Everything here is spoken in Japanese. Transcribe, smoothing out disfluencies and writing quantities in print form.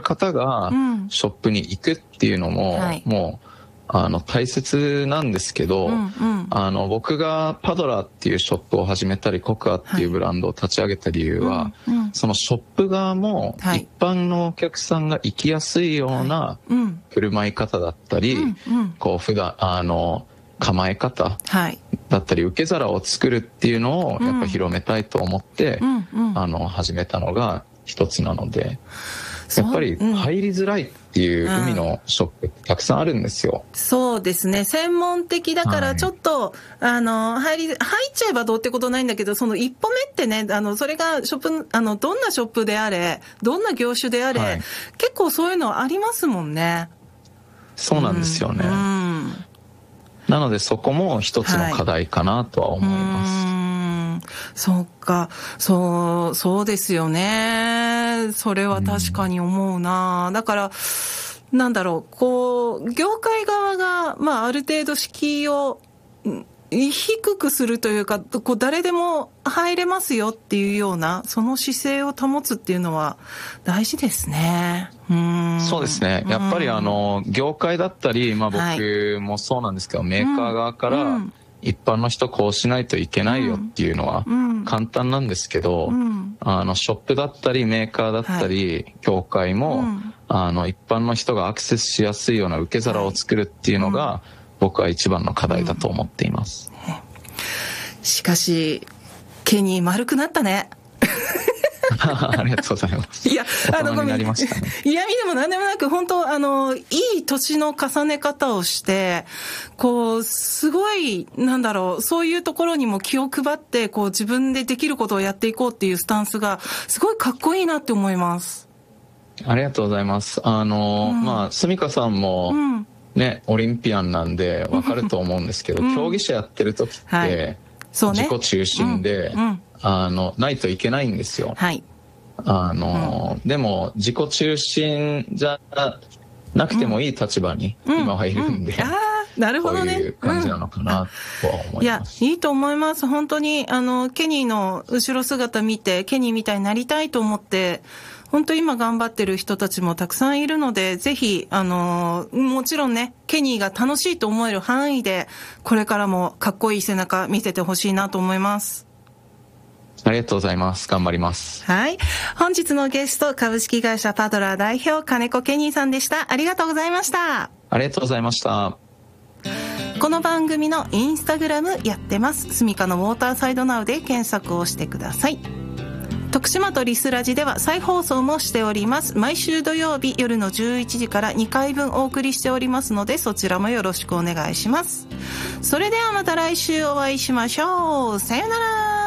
方がショップに行くっていうのも、もう大切なんですけど、僕がパドラーっていうショップを始めたりコクアっていうブランドを立ち上げた理由は、そのショップ側も一般のお客さんが行きやすいような振る舞い方だったり、こう普段構え方だったり受け皿を作るっていうのをやっぱ広めたいと思って、始めたのが一つなので、やっぱり入りづらいっていう海のショップたくさんあるんですよ。 そうですね。専門的だからちょっと、入っちゃえばどうってことないんだけど、その一歩目ってね、それがショップ、どんなショップであれ、どんな業種であれ、結構そういうのありますもんね。 そうなんですよね。なのでそこも一つの課題かなとは思います。 そうか。そうですよね。それは確かに思うな。だから、なんだろう、こう、業界側が、ある程度敷居を低くするというか、こう、誰でも入れますよっていうような、その姿勢を保つっていうのは大事ですね。 そうですね。やっぱり業界だったり、僕もそうなんですけど、メーカー側から、一般の人こうしないといけないよっていうのは簡単なんですけど、ショップだったりメーカーだったり協会も、一般の人がアクセスしやすいような受け皿を作るっていうのが、僕は一番の課題だと思っています。 しかしケニー丸くなったね。 ありがとうございます。いや、大人になりましたね。 嫌味でも何でもなく、本当いい年の重ね方をして、こう、すごい、なんだろう、そういうところにも気を配って、こう、自分でできることをやっていこうっていうスタンスが、すごいかっこいいなって思います。 ありがとうございます。すみかさんも、ね、オリンピアンなんでわかると思うんですけど、競技者やってる時って、自己中心で、ないといけないんですよ。でも自己中心じゃなくてもいい立場に今はいるんで、 なるほどね。 こういう感じなのかなとは思います。 いいと思います。本当にケニーの後ろ姿見て、ケニーみたいになりたいと思って、本当今頑張ってる人たちもたくさんいるので、ぜひもちろんね、ケニーが楽しいと思える範囲で、これからもかっこいい背中見せてほしいなと思います。 ありがとうございます。頑張ります。 はい。本日のゲスト、株式会社パドラー代表、金子ケニーさんでした。ありがとうございました。 ありがとうございました。 この番組のインスタグラムやってます。スミカのウォーターサイドナウで検索をしてください。徳島とリスラジでは再放送もしております。毎週土曜日夜の11時から2回分お送りしておりますので、そちらもよろしくお願いします。それではまた来週お会いしましょう。さよなら。